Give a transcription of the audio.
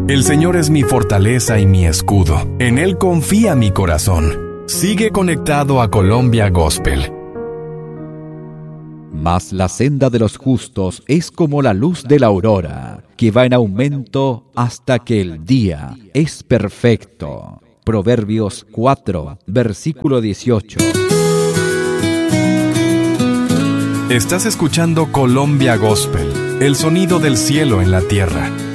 El Señor es mi fortaleza y mi escudo. En Él confía mi corazón. Sigue conectado a Colombia Gospel. Mas la senda de los justos es como la luz de la aurora, que va en aumento hasta que el día es perfecto. Proverbios 4, versículo 18. Estás escuchando Colombia Gospel, el sonido del cielo en la tierra.